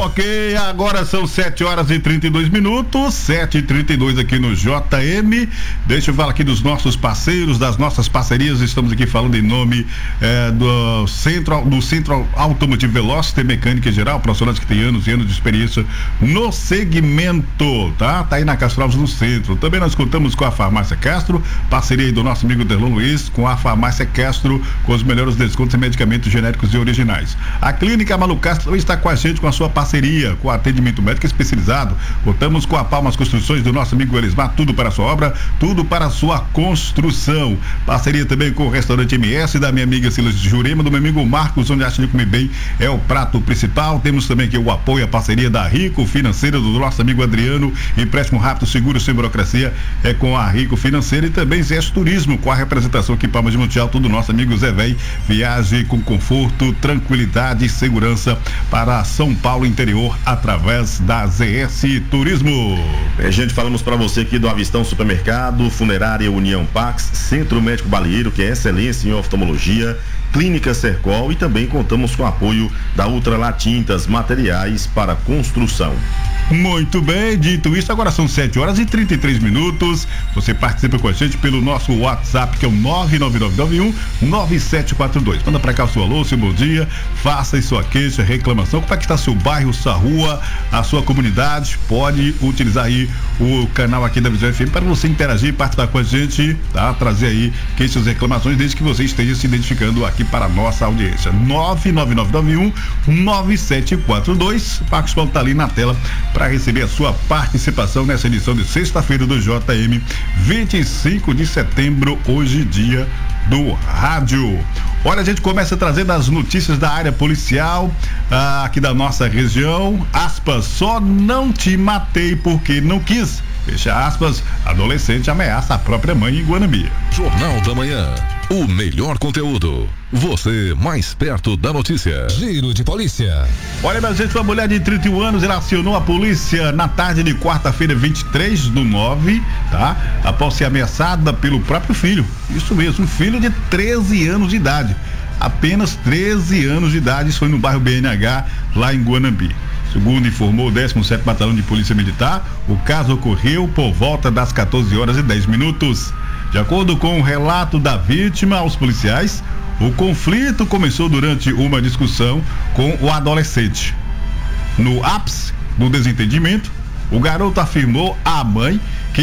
Ok, agora são 7h32, 7h32 aqui no JM. Deixa eu falar aqui dos nossos parceiros, das nossas parcerias. Estamos aqui falando em nome do Centro Automotivo Velocity Mecânica em Geral, profissionais que têm anos e anos de experiência no segmento, tá? Tá aí na Castro Alves, no centro. Também nós contamos com a Farmácia Castro, parceria aí do nosso amigo Derlon Luiz, com a Farmácia Castro, com os melhores descontos em medicamentos genéricos e originais. A Clínica Malu Castro está com a gente, com a sua parceria, com atendimento médico especializado. Contamos com a Palmas Construções do nosso amigo Elismar, tudo para a sua obra, tudo para a sua construção. Parceria também com o restaurante MS da minha amiga Silas de Jurema, do meu amigo Marcos, onde acha de comer bem é o prato principal. Temos também aqui o apoio, a parceria da Rico Financeira do nosso amigo Adriano, empréstimo rápido, seguro, sem burocracia, é com a Rico Financeira. E também ZS Turismo, com a representação aqui em Palmas de Monte Alto do nosso amigo Zé Véi. Viagem com conforto, tranquilidade e segurança para São Paulo interior através da ZS Turismo. Gente, falamos para você aqui do Avistão Supermercado, Funerária União Pax, Centro Médico Balieiro, que é excelência em oftalmologia, Clínica Sercol, e também contamos com o apoio da Ultralar Tintas, materiais para construção. Muito bem, dito isso, agora são 7h33. Você participa com a gente pelo nosso WhatsApp, que é o 999919742. Manda pra cá o seu alô, seu bom dia, faça aí sua queixa, reclamação, como é que está seu bairro, sua rua, a sua comunidade. Pode utilizar aí o canal aqui da Visão FM para você interagir e participar com a gente, tá? Trazer aí queixas e reclamações, desde que você esteja se identificando aqui para a nossa audiência. 999919742. Marcos Paulo tá ali na tela para receber a sua participação nessa edição de sexta-feira do JM, 25 de setembro, hoje dia do rádio. Olha, a gente começa trazendo as notícias da área policial aqui da nossa região. Aspas, só não te matei porque não quis. Fecha aspas, adolescente ameaça a própria mãe em Guanambi. Jornal da Manhã, o melhor conteúdo. Você mais perto da notícia. Giro de polícia. Olha, minha gente, uma mulher de 31 anos, ela acionou a polícia na tarde de quarta-feira, 23/9, tá? Após ser ameaçada pelo próprio filho. Isso mesmo, um filho de 13 anos de idade. Apenas 13 anos de idade, isso foi no bairro BNH, lá em Guanambi. Segundo informou o 17º Batalhão de Polícia Militar, o caso ocorreu por volta das 14h10. De acordo com o relato da vítima aos policiais, o conflito começou durante uma discussão com o adolescente. No ápice do desentendimento, o garoto afirmou à mãe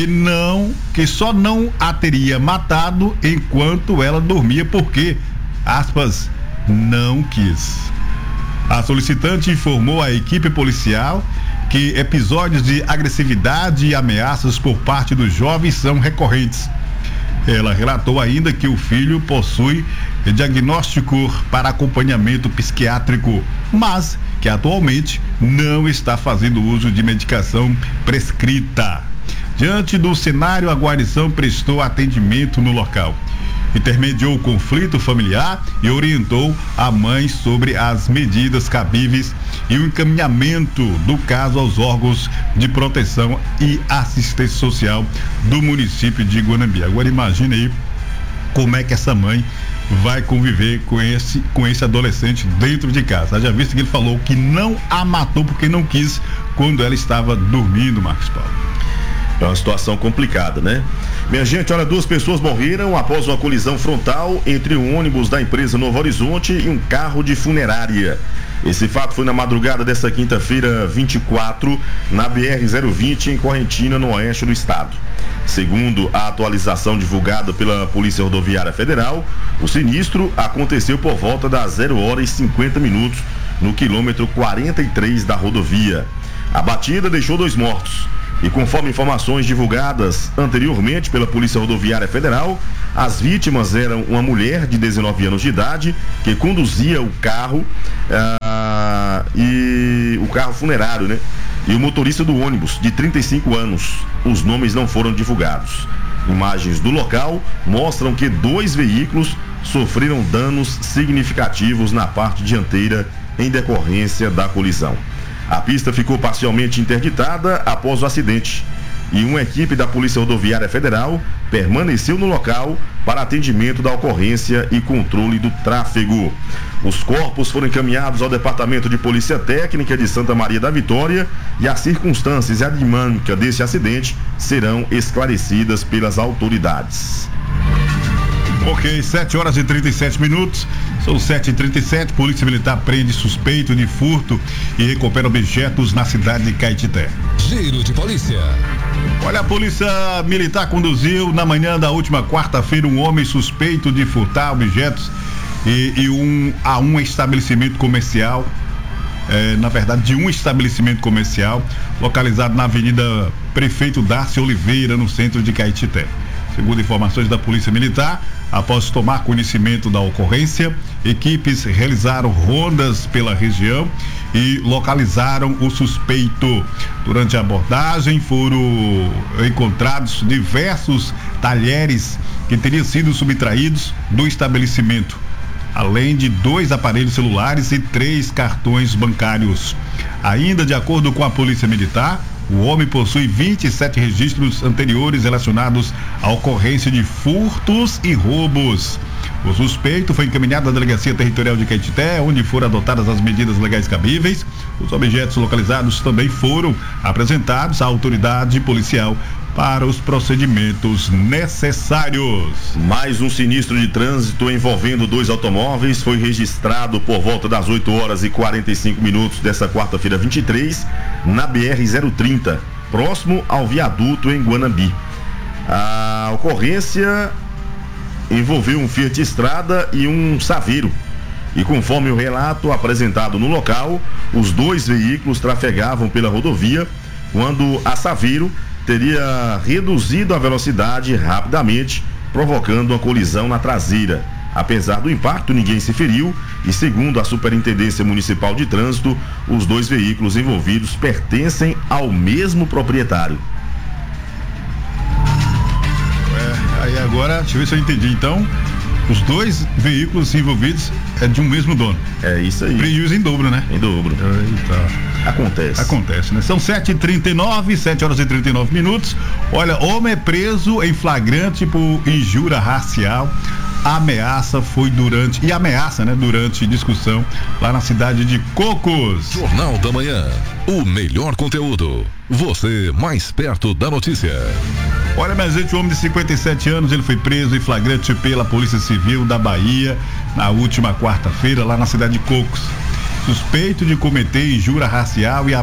que só não a teria matado enquanto ela dormia porque, aspas, não quis. A solicitante informou à equipe policial que episódios de agressividade e ameaças por parte dos jovens são recorrentes. Ela relatou ainda que o filho possui diagnóstico para acompanhamento psiquiátrico, mas que atualmente não está fazendo uso de medicação prescrita. Diante do cenário, a guarnição prestou atendimento no local, intermediou o conflito familiar e orientou a mãe sobre as medidas cabíveis e o encaminhamento do caso aos órgãos de proteção e assistência social do município de Guanambi. Agora imagine aí como é que essa mãe vai conviver com esse adolescente dentro de casa. Já visto que ele falou que não a matou porque não quis quando ela estava dormindo, Marcos Paulo. É uma situação complicada, né? Minha gente, olha, 2 pessoas morreram após uma colisão frontal entre um ônibus da empresa Novo Horizonte e um carro de funerária. Esse fato foi na madrugada desta quinta-feira, 24, na BR-020, em Correntina, no oeste do estado. Segundo a atualização divulgada pela Polícia Rodoviária Federal, o sinistro aconteceu por volta das 0h50 no quilômetro 43 da rodovia. A batida deixou 2 mortos. E conforme informações divulgadas anteriormente pela Polícia Rodoviária Federal, as vítimas eram uma mulher de 19 anos de idade que conduzia o carro e o carro funerário, né? E o motorista do ônibus, de 35 anos. Os nomes não foram divulgados. Imagens do local mostram que 2 veículos sofreram danos significativos na parte dianteira em decorrência da colisão. A pista ficou parcialmente interditada após o acidente e uma equipe da Polícia Rodoviária Federal permaneceu no local para atendimento da ocorrência e controle do tráfego. Os corpos foram encaminhados ao Departamento de Polícia Técnica de Santa Maria da Vitória e as circunstâncias e a dinâmica deste acidente serão esclarecidas pelas autoridades. Ok, 7h37. São 7h37. Polícia Militar prende suspeito de furto e recupera objetos na cidade de Caetité. Giro de polícia. Olha, a Polícia Militar conduziu na manhã da última quarta-feira um homem suspeito de furtar objetos a um estabelecimento comercial. Na verdade, de um estabelecimento comercial localizado na Avenida Prefeito Darcy Oliveira, no centro de Caetité. Segundo informações da Polícia Militar, após tomar conhecimento da ocorrência, equipes realizaram rondas pela região e localizaram o suspeito. Durante a abordagem foram encontrados diversos talheres que teriam sido subtraídos do estabelecimento, além de 2 aparelhos celulares e 3 cartões bancários. Ainda de acordo com a Polícia Militar, o homem possui 27 registros anteriores relacionados à ocorrência de furtos e roubos. O suspeito foi encaminhado à Delegacia Territorial de Caetité, onde foram adotadas as medidas legais cabíveis. Os objetos localizados também foram apresentados à autoridade policial para os procedimentos necessários. Mais um sinistro de trânsito envolvendo 2 automóveis foi registrado por volta das 8h45 dessa quarta-feira 23, na BR-030, próximo ao viaduto em Guanambi. A ocorrência envolveu um Fiat Strada e um Saveiro. E conforme o relato apresentado no local, os 2 veículos trafegavam pela rodovia quando a Saveiro teria reduzido a velocidade rapidamente, provocando uma colisão na traseira. Apesar do impacto, ninguém se feriu e, segundo a Superintendência Municipal de Trânsito, os 2 veículos envolvidos pertencem ao mesmo proprietário. Aí agora, deixa eu ver se eu entendi. Então, os 2 veículos envolvidos é de um mesmo dono. É isso aí. Prejuízo em dobro, né? Em dobro. Eita. Acontece, né? São 7h39. Olha, homem é preso em flagrante por injúria racial. Ameaça durante discussão lá na cidade de Cocos. Jornal da Manhã, o melhor conteúdo. Você mais perto da notícia. Olha, minha gente, o homem de 57 anos, ele foi preso em flagrante pela Polícia Civil da Bahia na última quarta-feira, lá na cidade de Cocos. Suspeito de cometer injúria racial e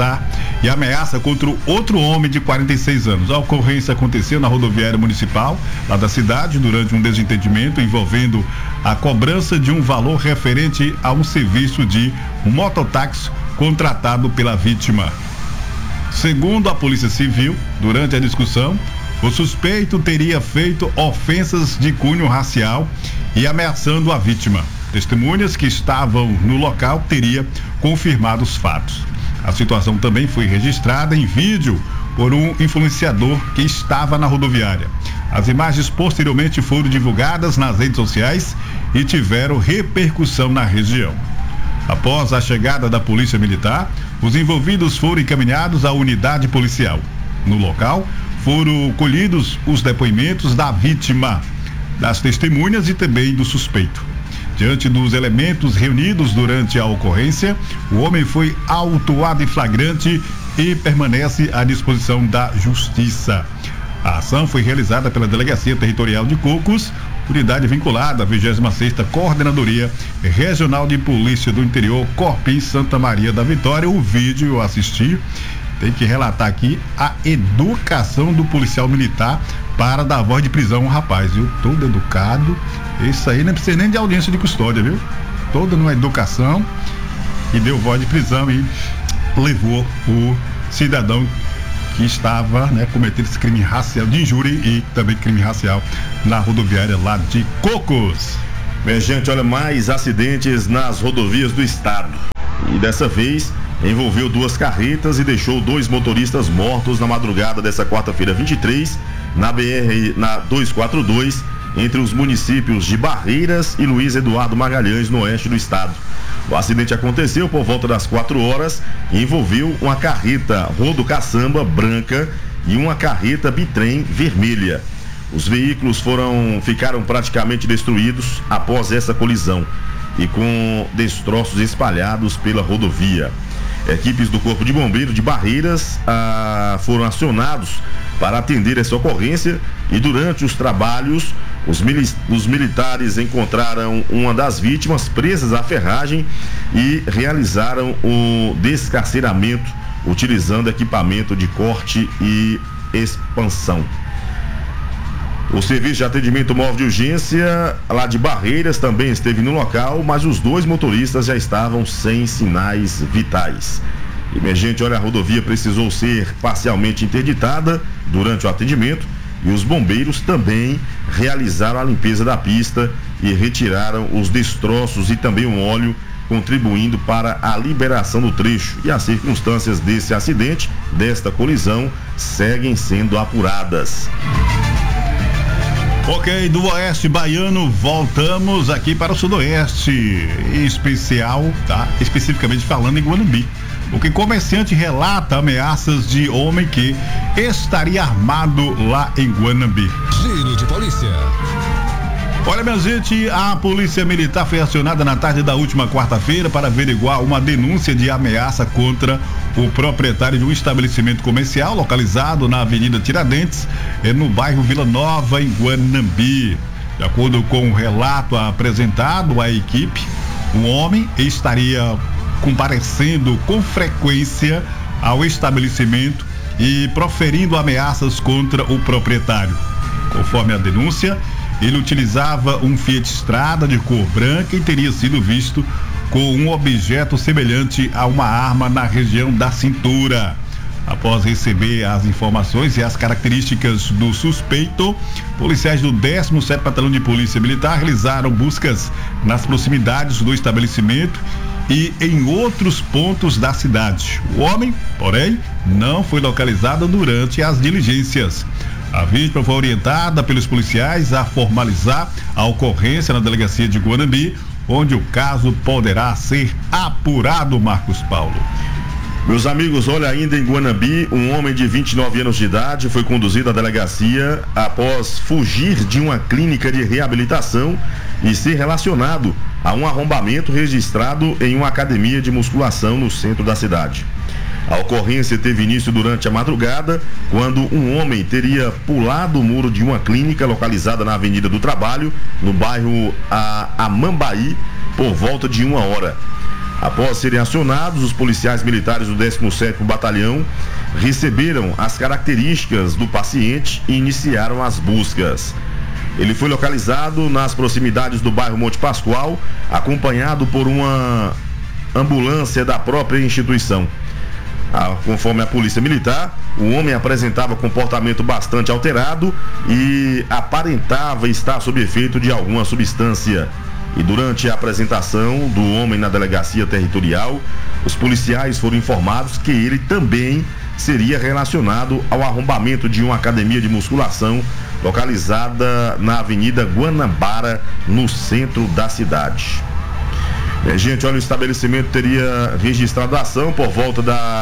ameaça contra outro homem de 46 anos. A ocorrência aconteceu na rodoviária municipal, lá da cidade, durante um desentendimento envolvendo a cobrança de um valor referente a um serviço de mototáxi contratado pela vítima. Segundo a Polícia Civil, durante a discussão, o suspeito teria feito ofensas de cunho racial e ameaçando a vítima. Testemunhas que estavam no local teriam confirmado os fatos. A situação também foi registrada em vídeo por um influenciador que estava na rodoviária. As imagens posteriormente foram divulgadas nas redes sociais e tiveram repercussão na região. Após a chegada da Polícia Militar, os envolvidos foram encaminhados à unidade policial. No local, foram colhidos os depoimentos da vítima, das testemunhas e também do suspeito. Diante dos elementos reunidos durante a ocorrência, o homem foi autuado em flagrante e permanece à disposição da Justiça. A ação foi realizada pela Delegacia Territorial de Cocos, unidade vinculada à 26ª Coordenadoria Regional de Polícia do Interior, Corpim Santa Maria da Vitória. O vídeo eu assisti, tem que relatar aqui a educação do policial militar para dar voz de prisão ao rapaz, viu? Todo educado, isso aí não precisa nem de audiência de custódia, viu? Toda numa educação, e deu voz de prisão e levou o cidadão que estava, né, cometendo esse crime racial, de injúria e também crime racial na rodoviária lá de Cocos. Minha gente, olha, mais acidentes nas rodovias do estado. E dessa vez envolveu 2 carretas e deixou 2 motoristas mortos na madrugada dessa quarta-feira 23, na BR-242, entre os municípios de Barreiras e Luiz Eduardo Magalhães, no oeste do estado. O acidente aconteceu por volta das 4 horas e envolveu uma carreta rodo caçamba branca e uma carreta bitrem vermelha. Os veículos ficaram praticamente destruídos após essa colisão e com destroços espalhados pela rodovia. Equipes do Corpo de Bombeiros de Barreiras foram acionados para atender essa ocorrência e durante os trabalhos os militares encontraram uma das vítimas presas à ferragem e realizaram o descarceramento utilizando equipamento de corte e expansão. O serviço de atendimento móvel de urgência lá de Barreiras também esteve no local, mas os 2 motoristas já estavam sem sinais vitais. Emergente, olha, a rodovia precisou ser parcialmente interditada durante o atendimento e os bombeiros também realizaram a limpeza da pista e retiraram os destroços e também o óleo, contribuindo para a liberação do trecho. E as circunstâncias desse acidente, desta colisão, seguem sendo apuradas. Ok, do oeste baiano, voltamos aqui para o sudoeste, em especial, tá? Especificamente falando em Guanambi. Porque comerciante relata ameaças de homem que estaria armado lá em Guanambi. Giro de polícia. Olha, minha gente, a polícia militar foi acionada na tarde da última quarta-feira para averiguar uma denúncia de ameaça contra o proprietário de um estabelecimento comercial localizado na Avenida Tiradentes, no bairro Vila Nova, em Guanambi. De acordo com o relato apresentado à equipe, o homem estaria comparecendo com frequência ao estabelecimento e proferindo ameaças contra o proprietário. Conforme a denúncia, ele utilizava um Fiat Strada de cor branca e teria sido visto com um objeto semelhante a uma arma na região da cintura. Após receber as informações e as características do suspeito, policiais do 17º Batalhão de Polícia Militar realizaram buscas nas proximidades do estabelecimento e em outros pontos da cidade. O homem, porém, não foi localizado durante as diligências. A vítima foi orientada pelos policiais a formalizar a ocorrência na delegacia de Guanambi, onde o caso poderá ser apurado, Marcos Paulo. Meus amigos, olha, ainda em Guanambi, um homem de 29 anos de idade foi conduzido à delegacia após fugir de uma clínica de reabilitação e ser relacionado a um arrombamento registrado em uma academia de musculação no centro da cidade. A ocorrência teve início durante a madrugada, quando um homem teria pulado o muro de uma clínica localizada na Avenida do Trabalho, no bairro Amambaí, por volta de 1h. Após serem acionados, os policiais militares do 17º Batalhão receberam as características do paciente e iniciaram as buscas. Ele foi localizado nas proximidades do bairro Monte Pascoal, acompanhado por uma ambulância da própria instituição. Conforme a polícia militar, o homem apresentava comportamento bastante alterado e aparentava estar sob efeito de alguma substância. E durante a apresentação do homem na delegacia territorial, os policiais foram informados que ele também seria relacionado ao arrombamento de uma academia de musculação localizada na Avenida Guanabara, no centro da cidade. Gente, olha, o estabelecimento teria registrado a ação por volta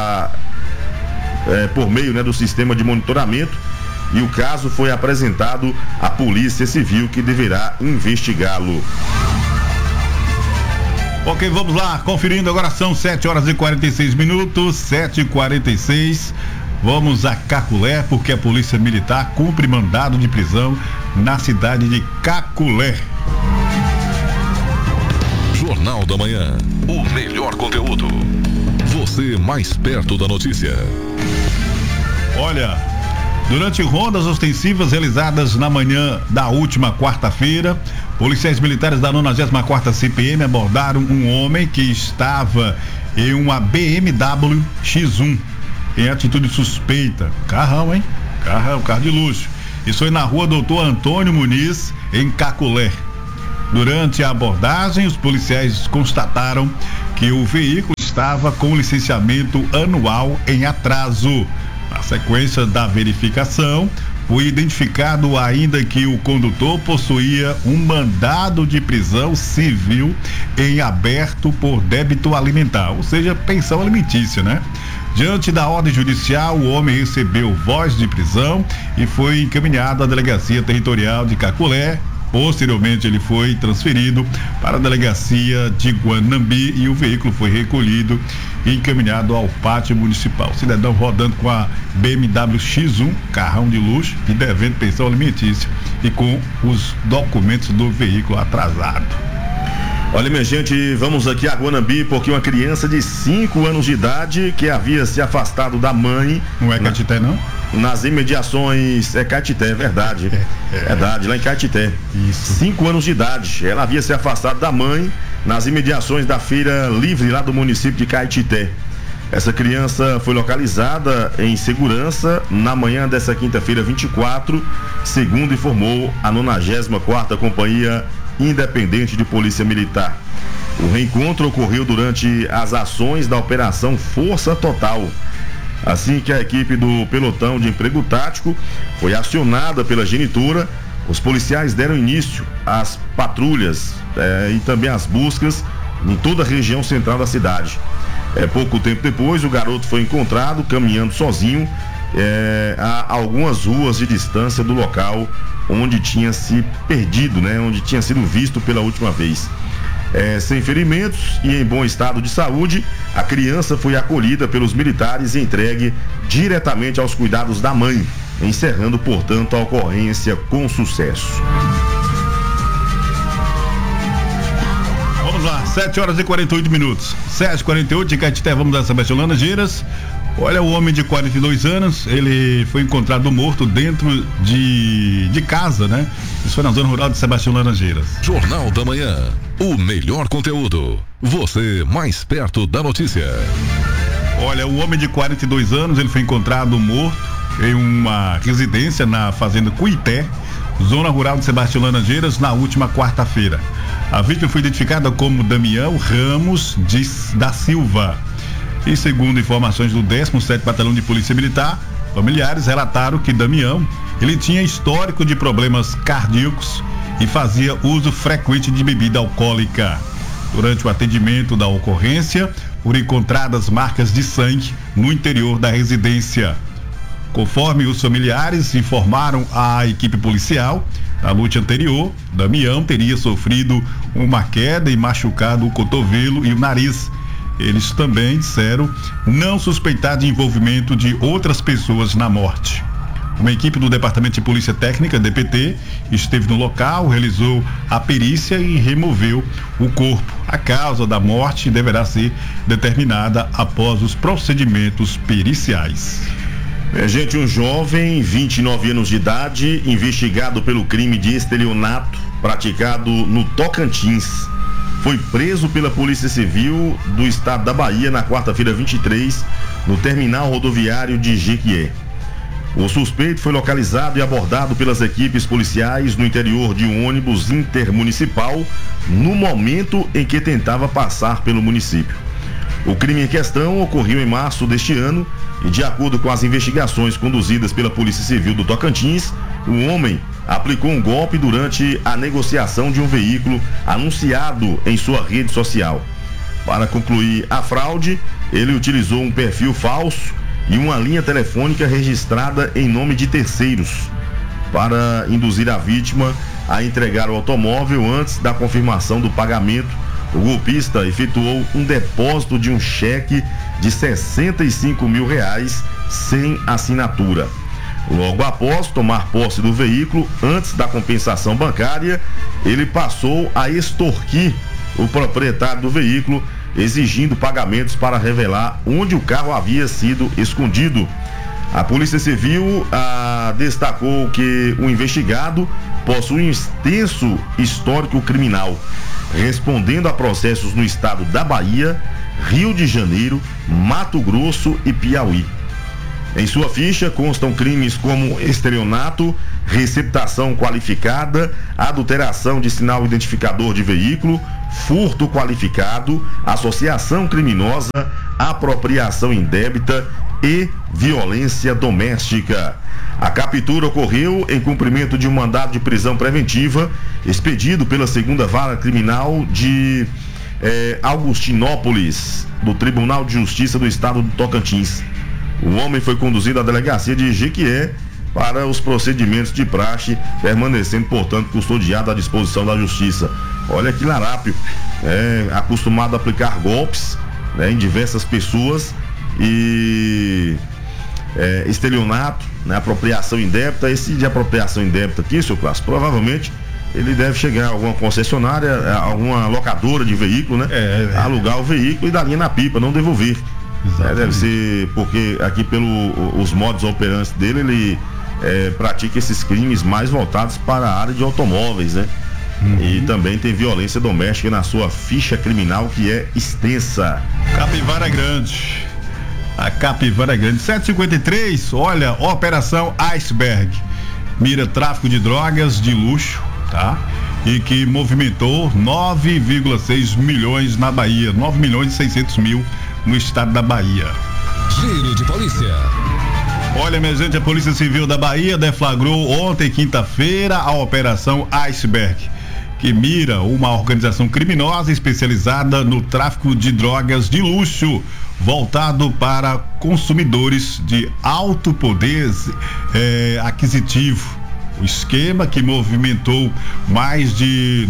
por meio, do sistema de monitoramento, e o caso foi apresentado à Polícia Civil, que deverá investigá-lo. Ok, vamos lá, conferindo agora, são 7h46, 7h46. Vamos a Caculé, porque a Polícia Militar cumpre mandado de prisão na cidade de Caculé. Jornal da Manhã, o melhor conteúdo. Você mais perto da notícia. Olha, durante rondas ostensivas realizadas na manhã da última quarta-feira, policiais militares da 94ª CPM abordaram um homem que estava em uma BMW X1 em atitude suspeita. Carrão, hein? Carro de luxo. Isso foi na rua Doutor Antônio Muniz, em Caculé. Durante a abordagem, os policiais constataram que o veículo estava com licenciamento anual em atraso. Na sequência da verificação, foi identificado ainda que o condutor possuía um mandado de prisão civil em aberto por débito alimentar, ou seja, pensão alimentícia, né? Diante da ordem judicial, o homem recebeu voz de prisão e foi encaminhado à Delegacia Territorial de Caculé. Posteriormente, ele foi transferido para a Delegacia de Guanambi e o veículo foi recolhido e encaminhado ao pátio municipal. O cidadão rodando com a BMW X1, carrão de luxo e devendo pensão alimentícia e com os documentos do veículo atrasado. Olha, minha gente, vamos aqui a Guanambi porque uma criança de 5 anos de idade que havia se afastado da mãe. Não é Caetité, não? Nas imediações. É Caetité, é verdade. Verdade, lá em Caetité. Isso. 5 anos de idade. Ela havia se afastado da mãe nas imediações da Feira Livre lá do município de Caetité. Essa criança foi localizada em segurança na manhã dessa quinta-feira, 24, segundo informou a 94ª Companhia Independente de Polícia Militar. O reencontro ocorreu durante as ações da Operação Força Total. Assim que a equipe do pelotão de emprego tático foi acionada pela genitora, os policiais deram início às patrulhas e também às buscas em toda a região central da cidade. Pouco tempo depois, o garoto foi encontrado caminhando sozinho a algumas ruas de distância do local onde tinha se perdido, né? Onde tinha sido visto pela última vez. Sem ferimentos e em bom estado de saúde, a criança foi acolhida pelos militares e entregue diretamente aos cuidados da mãe, encerrando, portanto, a ocorrência com sucesso. Vamos lá, 7h48. 7h48 de Caetité, vamos dar essa Sebastião Laranjeiras. Olha, o homem de 42 anos, ele foi encontrado morto dentro de casa, né? Isso foi na zona rural de Sebastião Laranjeiras. Jornal da Manhã, o melhor conteúdo. Você mais perto da notícia. Olha, o homem de 42 anos, ele foi encontrado morto em uma residência na fazenda Cuité, zona rural de Sebastião Laranjeiras, na última quarta-feira. A vítima foi identificada como Damião Ramos da Silva. E segundo informações do 17º Batalhão de Polícia Militar, familiares relataram que Damião, ele tinha histórico de problemas cardíacos e fazia uso frequente de bebida alcoólica. Durante o atendimento da ocorrência, foram encontradas marcas de sangue no interior da residência. Conforme os familiares informaram à equipe policial, na noite anterior, Damião teria sofrido uma queda e machucado o cotovelo e o nariz. Eles também disseram não suspeitar de envolvimento de outras pessoas na morte. Uma equipe do Departamento de Polícia Técnica, DPT, esteve no local, realizou a perícia e removeu o corpo. A causa da morte deverá ser determinada após os procedimentos periciais. Gente, um jovem, 29 anos de idade, investigado pelo crime de estelionato praticado no Tocantins, foi preso pela Polícia Civil do Estado da Bahia na quarta-feira 23, no terminal rodoviário de Jequié. O suspeito foi localizado e abordado pelas equipes policiais no interior de um ônibus intermunicipal no momento em que tentava passar pelo município. O crime em questão ocorreu em março deste ano e, de acordo com as investigações conduzidas pela Polícia Civil do Tocantins, o homem aplicou um golpe durante a negociação de um veículo anunciado em sua rede social. Para concluir a fraude, ele utilizou um perfil falso e uma linha telefônica registrada em nome de terceiros para induzir a vítima a entregar o automóvel antes da confirmação do pagamento. O golpista efetuou um depósito de um cheque de R$65 mil sem assinatura. Logo após tomar posse do veículo, antes da compensação bancária, ele passou a extorquir o proprietário do veículo, exigindo pagamentos para revelar onde o carro havia sido escondido. A Polícia Civil destacou que o investigado possui um extenso histórico criminal, respondendo a processos no estado da Bahia, Rio de Janeiro, Mato Grosso e Piauí. Em sua ficha constam crimes como estelionato, receptação qualificada, adulteração de sinal identificador de veículo, furto qualificado, associação criminosa, apropriação indébita, e violência doméstica. A captura ocorreu em cumprimento de um mandado de prisão preventiva expedido pela 2ª Vara Criminal de Augustinópolis, do Tribunal de Justiça do Estado do Tocantins. O homem foi conduzido à delegacia de Jequié para os procedimentos de praxe, permanecendo, portanto, custodiado à disposição da Justiça. Olha que larápio, acostumado a aplicar golpes, né, em diversas pessoas e estelionato, né, apropriação indébita. Esse de apropriação indébita aqui, seu Clássico, provavelmente ele deve chegar a alguma concessionária, alguma locadora de veículo, né? Alugar o veículo e dar linha na pipa, não devolver. Deve ser porque aqui pelos modus operandi dele, ele pratica esses crimes mais voltados para a área de automóveis, né? E também tem violência doméstica na sua ficha criminal, que é extensa. Capivara Grande. A Capivara Grande. 753, olha, Operação Iceberg. Mira tráfico de drogas de luxo, tá? E que movimentou 9,6 milhões na Bahia. 9.600.000 no estado da Bahia. Giro de polícia. Olha, minha gente, a Polícia Civil da Bahia deflagrou ontem, quinta-feira, a Operação Iceberg, que mira uma organização criminosa especializada no tráfico de drogas de luxo, voltado para consumidores de alto poder aquisitivo. O esquema, que movimentou mais de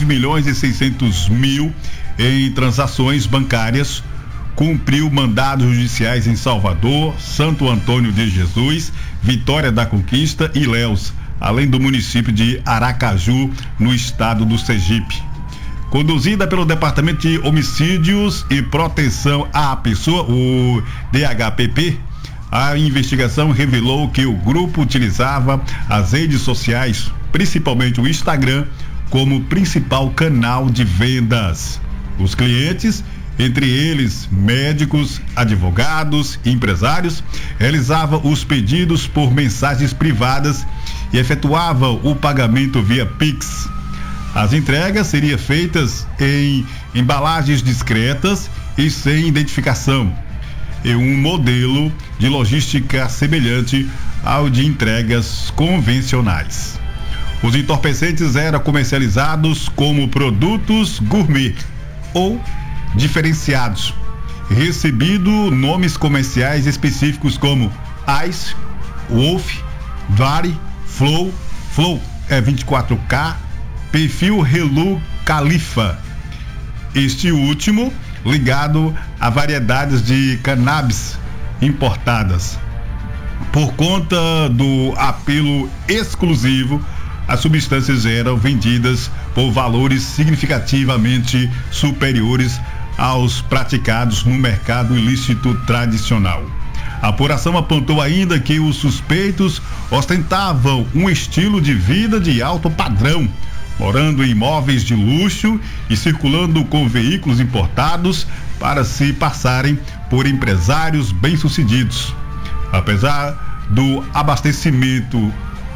9.600.000 em transações bancárias, cumpriu mandados judiciais em Salvador, Santo Antônio de Jesus, Vitória da Conquista e Ilhéus, além do município de Aracaju, no estado do Sergipe. Conduzida pelo Departamento de Homicídios e Proteção à Pessoa, o DHPP, a investigação revelou que o grupo utilizava as redes sociais, principalmente o Instagram, como principal canal de vendas. Os clientes, entre eles médicos, advogados e empresários, realizavam os pedidos por mensagens privadas e efetuavam o pagamento via Pix. As entregas seriam feitas em embalagens discretas e sem identificação, e um modelo de logística semelhante ao de entregas convencionais. Os entorpecentes eram comercializados como produtos gourmet ou diferenciados, recebido nomes comerciais específicos como Ice, Wolf, Vari, Flow 24K, Perfil Relu Califa. Este último ligado a variedades de cannabis importadas. Por conta do apelo exclusivo, as substâncias eram vendidas por valores significativamente superiores aos praticados no mercado ilícito tradicional. A apuração apontou ainda que os suspeitos ostentavam um estilo de vida de alto padrão, morando em imóveis de luxo e circulando com veículos importados para se passarem por empresários bem-sucedidos. Apesar do abastecimento,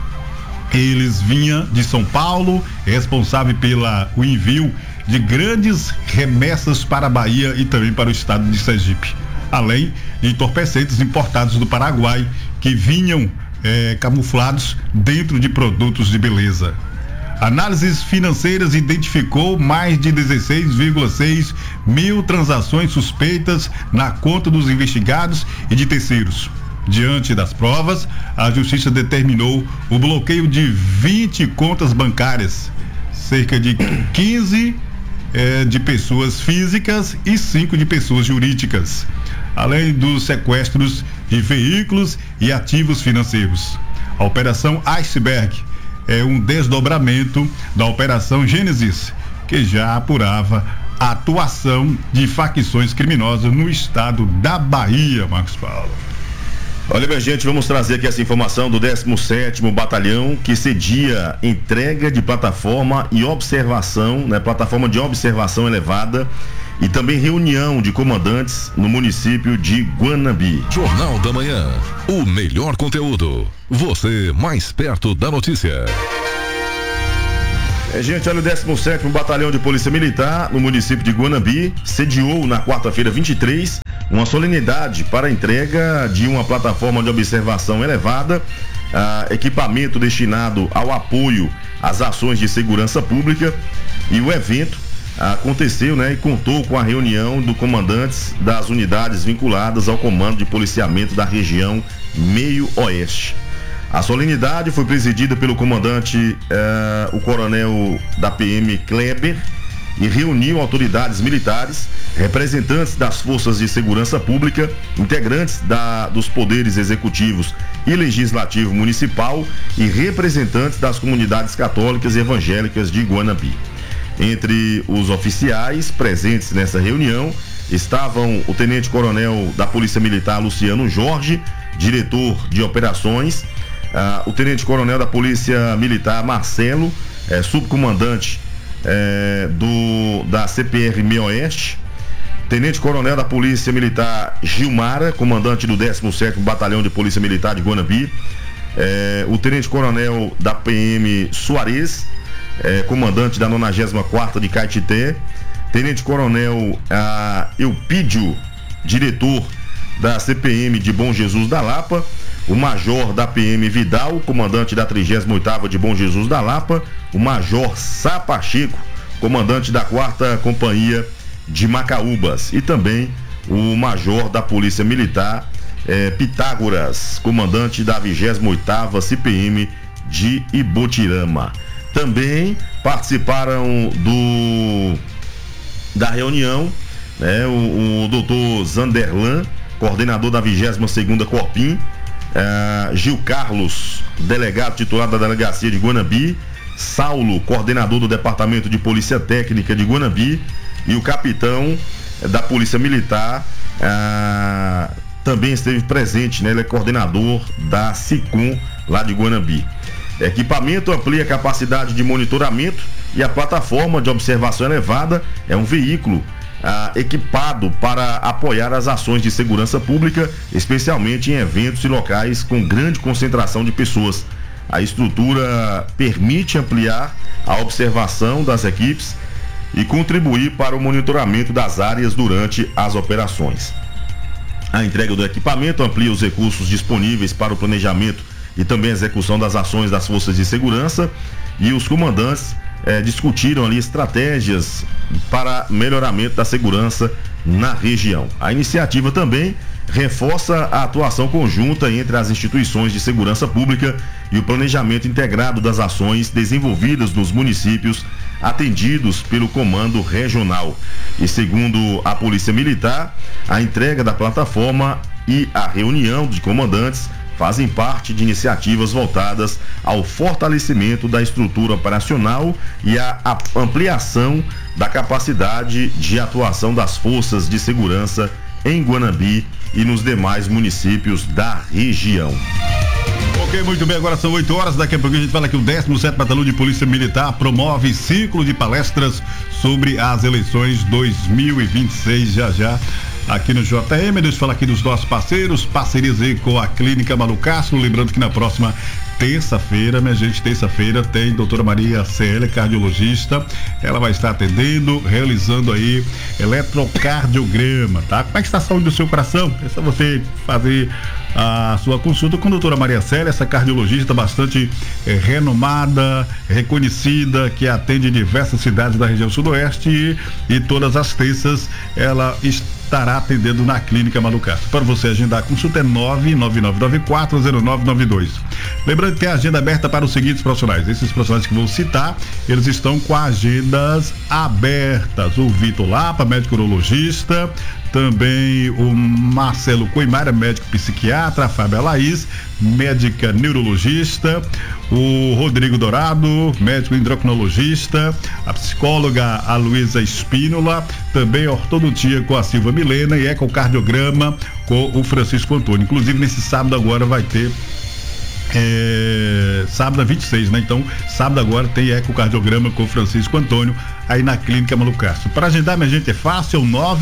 eles vinham de São Paulo, responsável pelo envio de grandes remessas para a Bahia e também para o estado de Sergipe, além de entorpecentes importados do Paraguai, que vinham camuflados dentro de produtos de beleza. Análises financeiras identificou mais de 16,6 mil transações suspeitas na conta dos investigados e de terceiros. Diante das provas, a Justiça determinou o bloqueio de 20 contas bancárias, cerca de 15 de pessoas físicas e 5 de pessoas jurídicas, além dos sequestros de veículos e ativos financeiros. A Operação Iceberg é um desdobramento da Operação Gênesis, que já apurava a atuação de facções criminosas no estado da Bahia, Marcos Paulo. Olha, minha gente, vamos trazer aqui essa informação do 17º Batalhão, que cedia entrega de plataforma e observação, né, plataforma de observação elevada, e também reunião de comandantes no município de Guanambi. Jornal da Manhã, o melhor conteúdo, você mais perto da notícia. Gente, olha, o 17º Batalhão de Polícia Militar no município de Guanambi sediou na quarta-feira 23 uma solenidade para a entrega de uma plataforma de observação elevada, equipamento destinado ao apoio às ações de segurança pública, e o evento aconteceu, né, e contou com a reunião dos comandantes das unidades vinculadas ao comando de policiamento da região Meio-Oeste. A solenidade foi presidida pelo comandante, o coronel da PM Kleber, e reuniu autoridades militares, representantes das forças de segurança pública, integrantes dos poderes executivos e legislativo municipal e representantes das comunidades católicas e evangélicas de Guanabi. Entre os oficiais presentes nessa reunião estavam o tenente-coronel da Polícia Militar Luciano Jorge, diretor de operações, o tenente-coronel da Polícia Militar Marcelo, subcomandante da CPR Meio-Oeste, tenente-coronel da Polícia Militar Gilmara, comandante do 17º Batalhão de Polícia Militar de Guanabi, o tenente-coronel da PM Soares, comandante da 94ª de Caetité, tenente-coronel Eupídio, diretor da CPM de Bom Jesus da Lapa, o major da PM Vidal, comandante da 38ª de Bom Jesus da Lapa, o major Sá Pacheco, comandante da 4ª Companhia de Macaúbas, e também o major da Polícia Militar, Pitágoras, comandante da 28ª CPM de Ibotirama. Também participaram da reunião, né, o doutor Zanderlan, coordenador da 22ª Corpim, Gil Carlos, delegado titular da Delegacia de Guanabi, Saulo, coordenador do Departamento de Polícia Técnica de Guanabi, e o capitão da Polícia Militar também esteve presente, né? Ele é coordenador da SICOM lá de Guanabi. Equipamento amplia a capacidade de monitoramento, e a plataforma de observação elevada é um veículo equipado para apoiar as ações de segurança pública, especialmente em eventos e locais com grande concentração de pessoas. A estrutura permite ampliar a observação das equipes e contribuir para o monitoramento das áreas durante as operações. A entrega do equipamento amplia os recursos disponíveis para o planejamento e também a execução das ações das forças de segurança, e os comandantes discutiram ali estratégias para melhoramento da segurança na região. A iniciativa também reforça a atuação conjunta entre as instituições de segurança pública e o planejamento integrado das ações desenvolvidas nos municípios atendidos pelo Comando Regional. E segundo a Polícia Militar, a entrega da plataforma e a reunião de comandantes fazem parte de iniciativas voltadas ao fortalecimento da estrutura operacional e à ampliação da capacidade de atuação das forças de segurança em Guanabi e nos demais municípios da região. Ok, muito bem, agora são 8 horas, daqui a pouco a gente fala que o 17º Batalhão de Polícia Militar promove ciclo de palestras sobre as eleições 2026, já aqui no JM. Deixa eu falar aqui dos nossos parceiros, parcerias aí com a Clínica Malucastro, lembrando que na próxima terça-feira, minha gente, terça-feira tem doutora Maria Célia, cardiologista, ela vai estar atendendo, realizando aí eletrocardiograma, tá? Como é que está a saúde do seu coração? É só você fazer a sua consulta com a doutora Maria Célia, essa cardiologista bastante renomada, reconhecida, que atende diversas cidades da região sudoeste, e todas as terças ela estará atendendo na Clínica Malucastro. Para você agendar a consulta é 999940992. Lembrando que tem a agenda aberta para os seguintes profissionais. Esses profissionais que vou citar, eles estão com agendas abertas. O Vitor Lapa, médico urologista, também o Marcelo Coimara, médico psiquiatra, a Fábia Laís, médica neurologista, o Rodrigo Dourado, médico endocrinologista, a psicóloga a Luísa Espínola, também ortodontia com a Silva Milena e ecocardiograma com o Francisco Antônio. Inclusive nesse sábado agora vai ter sábado 26, né? Então, sábado agora tem ecocardiograma com o Francisco Antônio aí na Clínica Malucastro. Para agendar, minha gente, é fácil,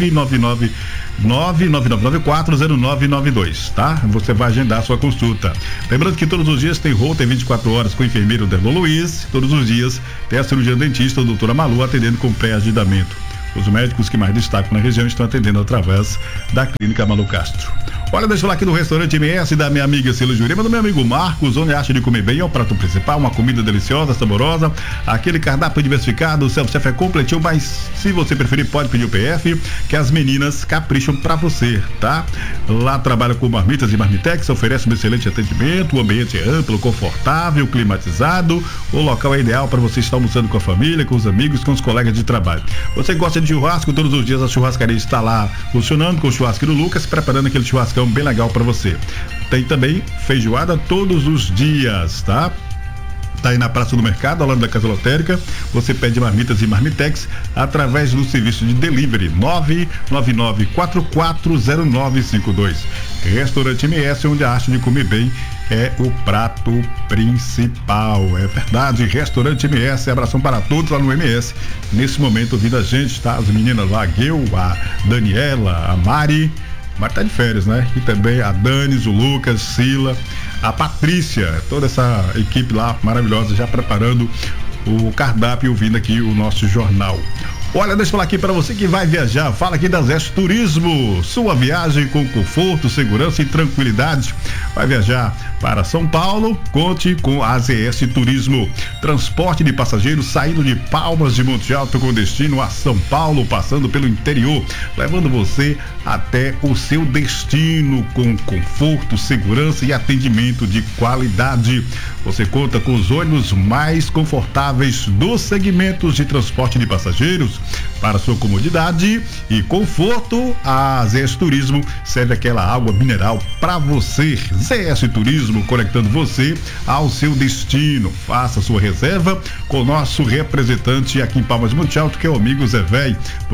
999940992, tá? Você vai agendar a sua consulta. Lembrando que todos os dias tem Rota 24 horas com o enfermeiro Derlon Luiz, todos os dias tem a cirurgiã dentista, a doutora Malu, atendendo com pré-agendamento. Os médicos que mais destacam na região estão atendendo através da Clínica Malu Castro. Olha, deixa eu falar aqui do restaurante MS da minha amiga Cila Jurema, do meu amigo Marcos, onde acha de comer bem, é o prato principal, uma comida deliciosa, saborosa, aquele cardápio diversificado, o self-chef é completinho, mas se você preferir pode pedir o PF, que as meninas capricham pra você, tá? Lá trabalha com marmitas e marmitex, oferece um excelente atendimento, o ambiente é amplo, confortável, climatizado, o local é ideal para você estar almoçando com a família, com os amigos, com os colegas de trabalho. Você gosta de churrasco, todos os dias a churrascaria está lá funcionando com o churrasqueiro Lucas, preparando aquele churrascão bem legal para você. Tem também feijoada todos os dias, tá? Tá aí na Praça do Mercado, ao lado da Casa Lotérica. Você pede marmitas e marmitex através do serviço de delivery 999440952. Restaurante MS, onde a arte de comer bem é o prato principal. É verdade, Restaurante MS, abração para todos lá no MS. Nesse momento ouvindo a gente, tá? As meninas lá, a Guel, a Daniela, a Mari tá de férias, né? E também a Danis, o Lucas, Sila, a Patrícia, toda essa equipe lá maravilhosa já preparando o cardápio e ouvindo aqui o nosso jornal. Olha, deixa eu falar aqui para você que vai viajar, fala aqui da ZS Turismo, sua viagem com conforto, segurança e tranquilidade. Vai viajar para São Paulo, conte com a ZS Turismo. Transporte de passageiros saindo de Palmas de Monte Alto com destino a São Paulo, passando pelo interior, levando você até o seu destino com conforto, segurança e atendimento de qualidade. Você conta com os ônibus mais confortáveis dos segmentos de transporte de passageiros. Para sua comodidade e conforto, a ZS Turismo serve aquela água mineral para você. ZS Turismo, conectando você ao seu destino. Faça sua reserva com o nosso representante aqui em Palmas de Monte Alto, que é o amigo Zé Véi, do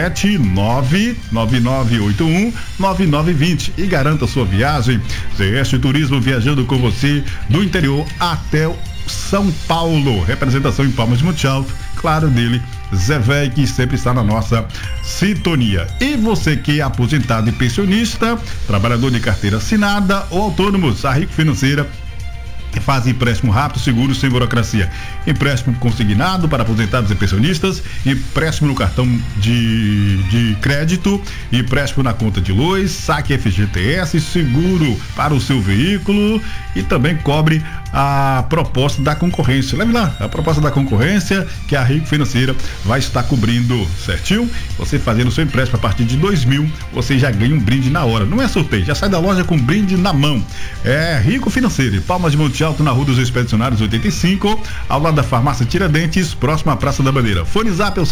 77999819920, e garanta sua viagem. ZS Turismo viajando com você do interior até São Paulo. Representação em Palmas de Monte Alto, claro, dele, Zé Véi, que sempre está na nossa sintonia. E você que é aposentado e pensionista, trabalhador de carteira assinada ou autônomo, a Rico Financeira faz empréstimo rápido, seguro, sem burocracia. Empréstimo consignado para aposentados e pensionistas, empréstimo no cartão de crédito, empréstimo na conta de luz, saque FGTS, seguro para o seu veículo e também cobre a proposta da concorrência. Leve lá a proposta da concorrência que a Rico Financeira vai estar cobrindo, certinho? Você fazendo seu empréstimo a partir de 2.000, você já ganha um brinde na hora. Não é sorteio, já sai da loja com brinde na mão. É Rico Financeira, Palmas de Monte Alto, na Rua dos Expedicionários 85, ao lado da Farmácia Tiradentes, próximo à Praça da Bandeira. Fone Zap é o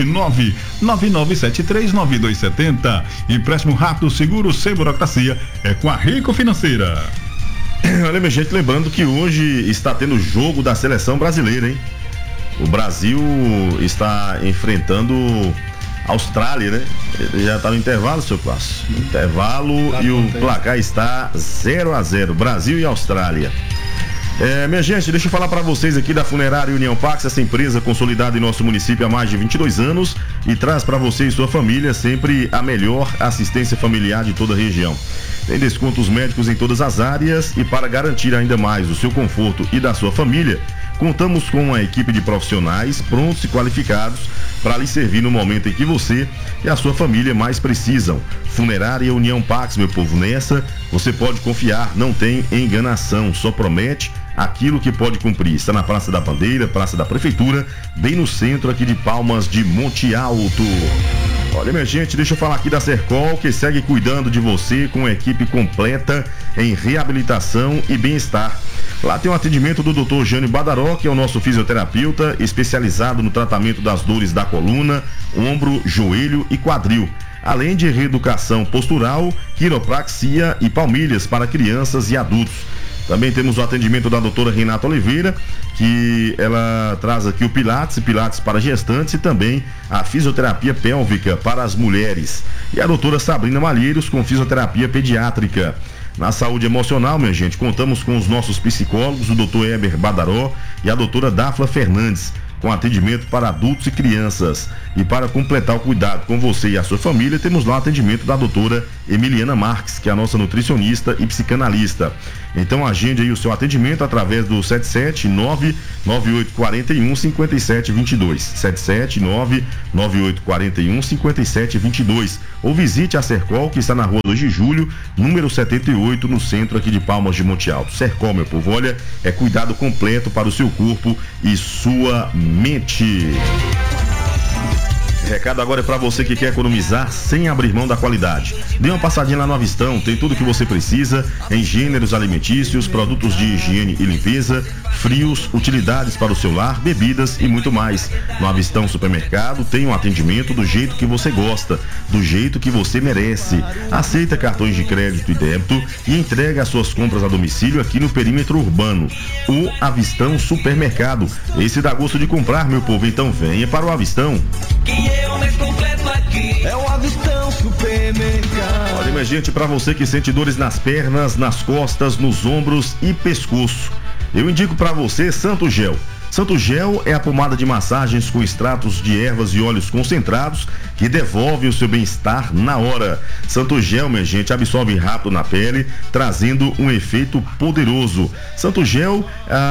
77999739270. Empréstimo rápido, seguro, sem burocracia, é com a Rico Financeira. Olha, minha gente, lembrando que hoje está tendo jogo da seleção brasileira, hein? O Brasil está enfrentando a Austrália, né? Ele já está no intervalo, seu Clássico. Intervalo, tá, e o placar está 0-0, Brasil e Austrália. Minha gente, deixa eu falar para vocês aqui da Funerária União Pax, essa empresa consolidada em nosso município há mais de 22 anos e traz para você e sua família sempre a melhor assistência familiar de toda a região. Tem descontos médicos em todas as áreas e para garantir ainda mais o seu conforto e da sua família, contamos com uma equipe de profissionais prontos e qualificados para lhe servir no momento em que você e a sua família mais precisam. Funerária União Pax, meu povo, nessa você pode confiar, não tem enganação, só promete aquilo que pode cumprir. Está na Praça da Bandeira, Praça da Prefeitura, bem no centro aqui de Palmas de Monte Alto. Olha, minha gente, deixa eu falar aqui da Sercol, que segue cuidando de você com a equipe completa em reabilitação e bem-estar. Lá tem o atendimento do Dr. Jânio Badaró, que é o nosso fisioterapeuta especializado no tratamento das dores da coluna, ombro, joelho e quadril, além de reeducação postural, quiropraxia e palmilhas para crianças e adultos. Também temos o atendimento da doutora Renata Oliveira, que ela traz aqui o Pilates para gestantes e também a fisioterapia pélvica para as mulheres. E a doutora Sabrina Malheiros com fisioterapia pediátrica. Na saúde emocional, minha gente, contamos com os nossos psicólogos, o doutor Heber Badaró e a doutora Dafla Fernandes, com atendimento para adultos e crianças. E para completar o cuidado com você e a sua família, temos lá o atendimento da doutora Emiliana Marques, que é a nossa nutricionista e psicanalista. Então agende aí o seu atendimento através do 779-9841-5722. 779-9841-5722. Ou visite a Sercol, que está na rua 2 de Julho, número 78, no centro aqui de Palmas de Monte Alto. Sercol, meu povo, olha, é cuidado completo para o seu corpo e sua mente. Recado agora é para você que quer economizar sem abrir mão da qualidade. Dê uma passadinha lá no Avistão, tem tudo que você precisa em gêneros alimentícios, produtos de higiene e limpeza, frios, utilidades para o seu lar, bebidas e muito mais. No Avistão Supermercado tem um atendimento do jeito que você gosta, do jeito que você merece. Aceita cartões de crédito e débito e entrega as suas compras a domicílio aqui no perímetro urbano. O Avistão Supermercado. Esse dá gosto de comprar, meu povo, então venha para o Avistão. É o Avistão Supermercado. Olha, minha gente, para você que sente dores nas pernas, nas costas, nos ombros e pescoço, eu indico para você Santo Gel. Santo Gel é a pomada de massagens com extratos de ervas e óleos concentrados que devolve o seu bem-estar na hora. Santo Gel, minha gente, absorve rápido na pele, trazendo um efeito poderoso. Santo Gel,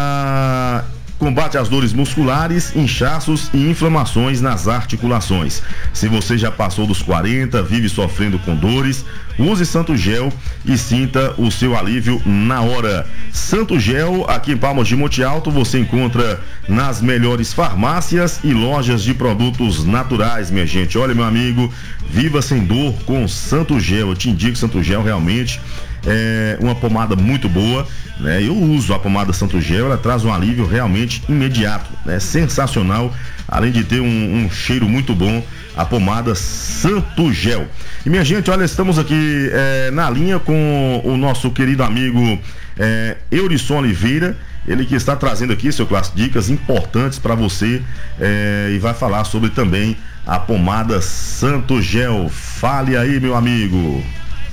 combate as dores musculares, inchaços e inflamações nas articulações. Se você já passou dos 40, vive sofrendo com dores, use Santo Gel e sinta o seu alívio na hora. Santo Gel, aqui em Palmas de Monte Alto, você encontra nas melhores farmácias e lojas de produtos naturais, minha gente. Olha, meu amigo, viva sem dor com Santo Gel. Eu te indico Santo Gel, realmente é uma pomada muito boa, né? Eu uso a pomada Santo Gel, ela traz um alívio realmente imediato, né? Sensacional, além de ter um cheiro muito bom, a pomada Santo Gel. E minha gente, olha, estamos aqui na linha com o nosso querido amigo Eurisson Oliveira, ele que está trazendo aqui, seu Clássico, dicas importantes para você e vai falar sobre também a pomada Santo Gel. Fale aí, meu amigo.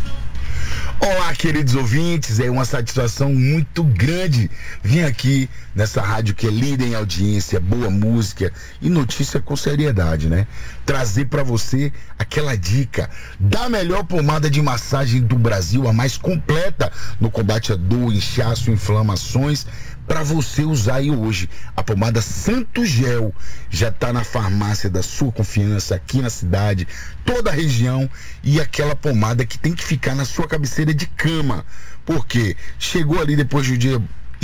Olá, queridos ouvintes, é uma satisfação muito grande vir aqui nessa rádio que é líder em audiência, boa música e notícia com seriedade, né? Trazer para você aquela dica da melhor pomada de massagem do Brasil, a mais completa no combate a dor, inchaço, inflamações, para você usar aí hoje. A pomada Santo Gel já está na farmácia da sua confiança aqui na cidade, toda a região, e aquela pomada que tem que ficar na sua cabeceira de cama, porque chegou ali depois de um dia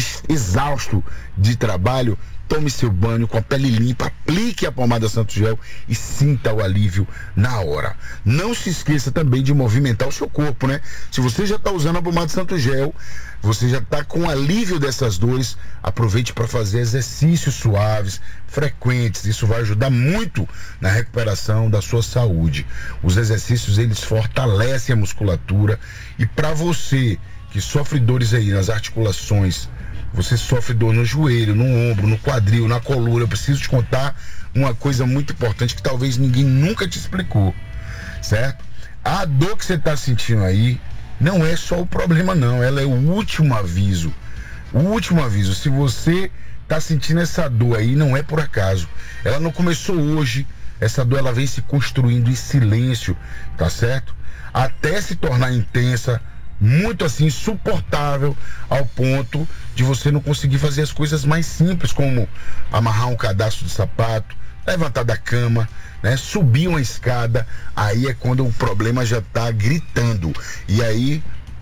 exausto de trabalho, tome seu banho com a pele limpa, aplique a pomada Santo Gel e sinta o alívio na hora. Não se esqueça também de movimentar o seu corpo, né? Se você já está usando a pomada Santo Gel, você já está com alívio dessas dores, aproveite para fazer exercícios suaves, frequentes. Isso vai ajudar muito na recuperação da sua saúde. Os exercícios, eles fortalecem a musculatura, e para você que sofre dores aí nas articulações, você sofre dor no joelho, no ombro, no quadril, na coluna, eu preciso te contar uma coisa muito importante que talvez ninguém nunca te explicou, certo? A dor que você está sentindo aí não é só o problema, não. Ela é o último aviso. O último aviso. Se você está sentindo essa dor aí, não é por acaso. Ela não começou hoje. Essa dor, ela vem se construindo em silêncio, tá certo? Até se tornar intensa, muito assim, insuportável, ao ponto de você não conseguir fazer as coisas mais simples, como amarrar um cadastro de sapato, levantar da cama, né? Subir uma escada. Aí é quando o problema já está gritando. E aí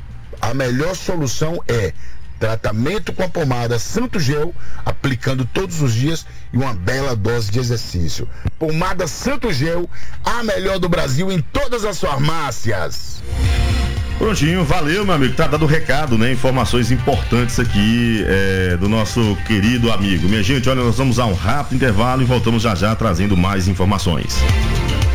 a melhor solução é tratamento com a pomada Santo Gel, aplicando todos os dias, e uma bela dose de exercício. Pomada Santo Gel, a melhor do Brasil, em todas as farmácias. Prontinho, valeu, meu amigo, tá dando recado, né? Informações importantes aqui do nosso querido amigo. Minha gente, olha, nós vamos a um rápido intervalo e voltamos já já trazendo mais informações.